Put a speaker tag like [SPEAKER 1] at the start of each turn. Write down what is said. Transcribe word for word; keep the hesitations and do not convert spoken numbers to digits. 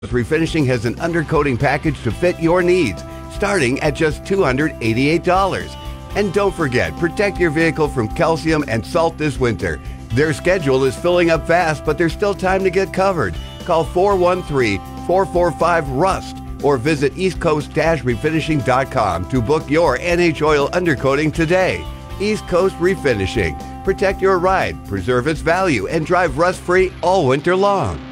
[SPEAKER 1] Refinishing has an undercoating package to fit your needs, starting at just two hundred eighty-eight dollars. And don't forget, protect your vehicle from calcium and salt this winter. Their schedule is filling up fast, but there's still time to get covered. Call four one three, four four five, RUST or visit east coast dash refinishing dot com to book your N H Oil undercoating today. East Coast Refinishing. Protect your ride, preserve its value, and drive rust-free all winter long.